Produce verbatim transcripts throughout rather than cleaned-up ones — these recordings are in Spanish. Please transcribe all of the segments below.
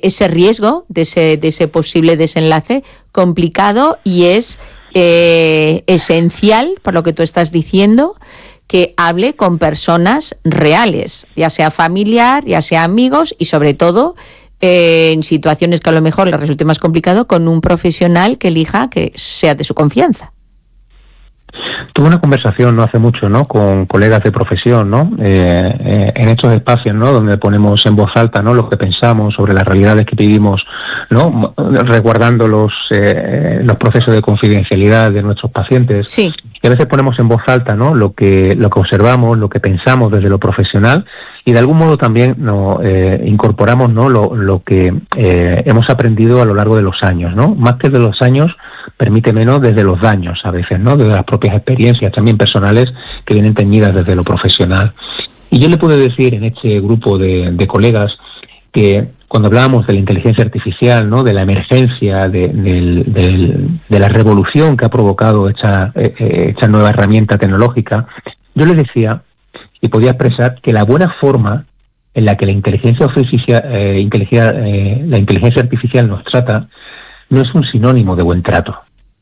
ese riesgo de ese, de ese posible desenlace complicado, y es eh, esencial, por lo que tú estás diciendo, que hable con personas reales, ya sea familiar, ya sea amigos, y sobre todo eh, en situaciones que a lo mejor le resulte más complicado, con un profesional que elija que sea de su confianza. Tuve una conversación no hace mucho, ¿no?, con colegas de profesión, ¿no?, eh, eh, en estos espacios, ¿no?, donde ponemos en voz alta, ¿no?, lo que pensamos sobre las realidades que vivimos, ¿no?, resguardando los eh, los procesos de confidencialidad de nuestros pacientes. Sí. Y a veces ponemos en voz alta, ¿no?, lo que lo que observamos, lo que pensamos desde lo profesional, y de algún modo también no eh, incorporamos, ¿no?, lo, lo que eh, hemos aprendido a lo largo de los años, ¿no? Más que de los años, permite menos desde los daños a veces, ¿no?, desde las propias experiencias también personales que vienen teñidas desde lo profesional. Y yo le puedo decir en este grupo de, de colegas que cuando hablábamos de la inteligencia artificial, ¿no?, de la emergencia, de, de, de, de la revolución que ha provocado esta, esta nueva herramienta tecnológica, yo les decía y podía expresar que la buena forma en la que la inteligencia artificial, eh, inteligencia, eh, la inteligencia artificial nos trata no es un sinónimo de buen trato.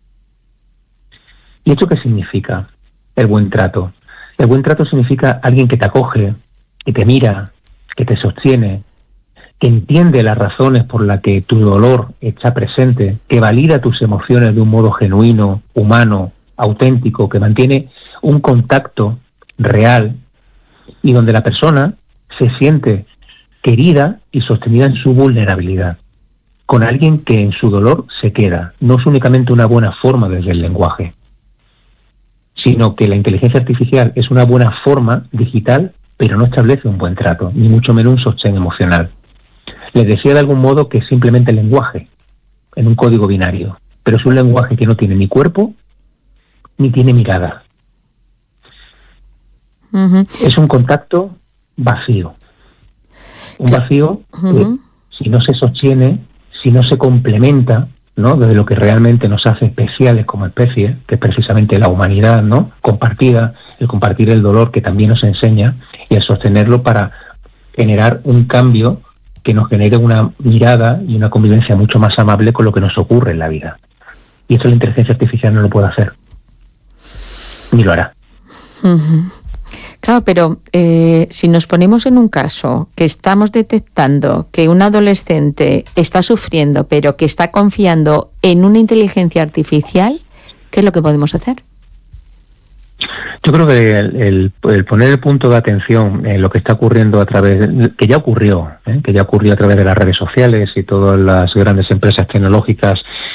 ¿Y esto qué significa, el buen trato? El buen trato significa alguien que te acoge, que te mira, que te sostiene, que entiende las razones por las que tu dolor está presente, que valida tus emociones de un modo genuino, humano, auténtico, que mantiene un contacto real y donde la persona se siente querida y sostenida en su vulnerabilidad, con alguien que en su dolor se queda. No es únicamente una buena forma desde el lenguaje, sino que la inteligencia artificial es una buena forma digital, pero no establece un buen trato, ni mucho menos un sostén emocional. Les decía de algún modo que es simplemente lenguaje, en un código binario, pero es un lenguaje que no tiene ni cuerpo, ni tiene mirada. Uh-huh. Es un contacto vacío. Un vacío uh-huh. que, si no se sostiene, si no se complementa, ¿no?, desde lo que realmente nos hace especiales como especie, que es precisamente la humanidad, ¿no?, compartida, el compartir el dolor que también nos enseña, y el sostenerlo para generar un cambio que nos genere una mirada y una convivencia mucho más amable con lo que nos ocurre en la vida. Y eso la inteligencia artificial no lo puede hacer, ni lo hará. Uh-huh. Claro, pero eh, si nos ponemos en un caso que estamos detectando que un adolescente está sufriendo, pero que está confiando en una inteligencia artificial, ¿qué es lo que podemos hacer? Yo creo que el, el, el poner el punto de atención en lo que está ocurriendo a través, que ya ocurrió, ¿eh? que ya ocurrió a través de las redes sociales y todas las grandes empresas tecnológicas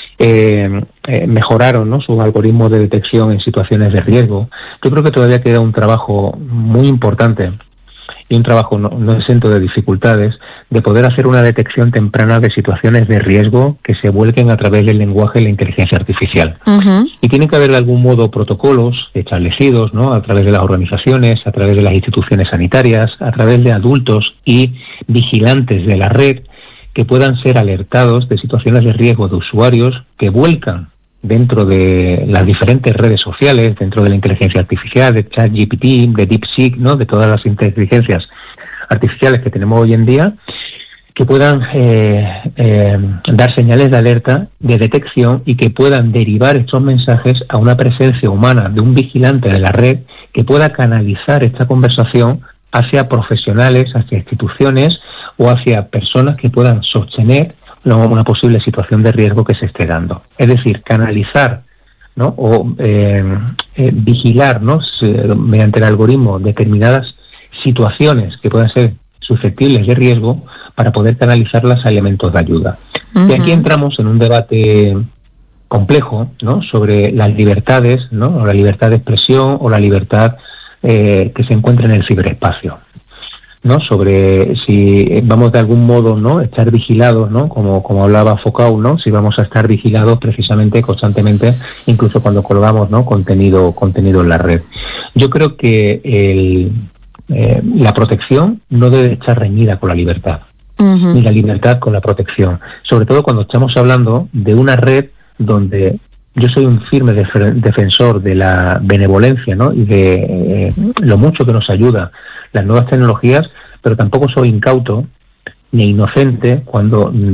eh, eh, mejoraron, ¿no?, sus algoritmos de detección en situaciones de riesgo. Yo creo que todavía queda un trabajo muy importante y un trabajo no, no exento de dificultades, de poder hacer una detección temprana de situaciones de riesgo que se vuelquen a través del lenguaje y la inteligencia artificial. Uh-huh. Y tienen que haber de algún modo protocolos establecidos, ¿no?, a través de las organizaciones, a través de las instituciones sanitarias, a través de adultos y vigilantes de la red, que puedan ser alertados de situaciones de riesgo de usuarios que vuelcan dentro de las diferentes redes sociales, dentro de la inteligencia artificial, de ChatGPT, de DeepSeek, ¿no?, de todas las inteligencias artificiales que tenemos hoy en día, que puedan eh, eh, dar señales de alerta, de detección, y que puedan derivar estos mensajes a una presencia humana de un vigilante de la red que pueda canalizar esta conversación hacia profesionales, hacia instituciones o hacia personas que puedan sostener una posible situación de riesgo que se esté dando. Es decir, canalizar, ¿no?, o eh, eh, vigilar, ¿no?, mediante el algoritmo determinadas situaciones que puedan ser susceptibles de riesgo para poder canalizarlas a elementos de ayuda. Uh-huh. Y aquí entramos en un debate complejo, ¿no?, sobre las libertades, ¿no?, o la libertad de expresión o la libertad eh, que se encuentra en el ciberespacio, ¿no?, sobre si vamos de algún modo, ¿no?, estar vigilados, ¿no?, como como hablaba Foucault, ¿no?, si vamos a estar vigilados precisamente constantemente, incluso cuando colgamos, ¿no?, contenido contenido en la red. Yo creo que el, eh, la protección no debe estar reñida con la libertad, uh-huh. ni la libertad con la protección, sobre todo cuando estamos hablando de una red donde yo soy un firme def- defensor de la benevolencia, ¿no?, y de eh, lo mucho que nos ayuda las nuevas tecnologías, pero tampoco soy incauto ni inocente cuando